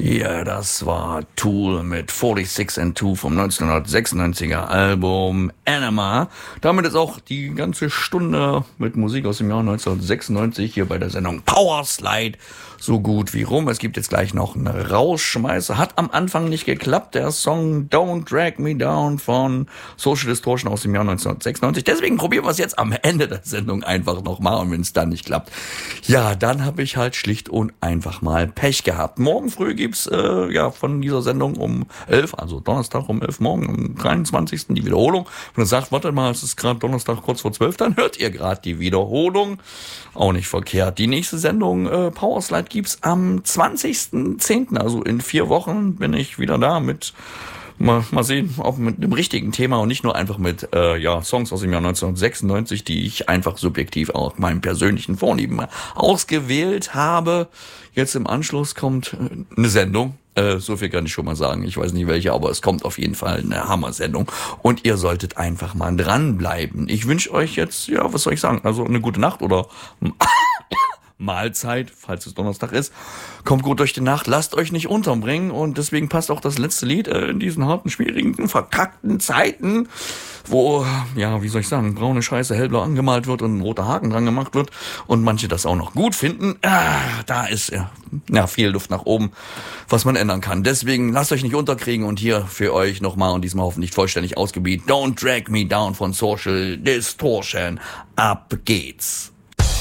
Ja, das war Tool mit 46 and 2 vom 1996er Album Anima. Damit ist auch die ganze Stunde mit Musik aus dem Jahr 1996 hier bei der Sendung Power Slide so gut wie rum. Es gibt jetzt gleich noch einen Rausschmeißer. Hat am Anfang nicht geklappt, der Song Don't Drag Me Down von Social Distortion aus dem Jahr 1996. Deswegen probieren wir es jetzt am Ende der Sendung einfach nochmal. Und wenn es dann nicht klappt, ja, dann habe ich halt schlicht und einfach mal Pech gehabt. Morgen früh gibt's von dieser Sendung um 11, also Donnerstag um 11 morgen, am 23. die Wiederholung. Und dann sagt, warte mal, es ist gerade Donnerstag kurz vor 12, dann hört ihr gerade die Wiederholung. Auch nicht verkehrt. Die nächste Sendung Powerslide gibt's am 20.10., also in 4 Wochen bin ich wieder da mit Mal sehen, ob mit einem richtigen Thema und nicht nur einfach mit Songs aus dem Jahr 1996, die ich einfach subjektiv auch meinem persönlichen Vorlieben ausgewählt habe. Jetzt im Anschluss kommt eine Sendung. So viel kann ich schon mal sagen. Ich weiß nicht welche, aber es kommt auf jeden Fall eine Hammer-Sendung. Und ihr solltet einfach mal dranbleiben. Ich wünsche euch jetzt, was soll ich sagen, also eine gute Nacht oder Mahlzeit, falls es Donnerstag ist. Kommt gut durch die Nacht, lasst euch nicht unterbringen und deswegen passt auch das letzte Lied in diesen harten, schwierigen, verkackten Zeiten, wo, braune Scheiße hellblau angemalt wird und ein roter Haken dran gemacht wird und manche das auch noch gut finden. Da ist viel Luft nach oben, was man ändern kann. Deswegen lasst euch nicht unterkriegen und hier für euch nochmal und diesmal hoffentlich vollständig ausgebiet Don't Drag Me Down von Social Distortion. Ab geht's.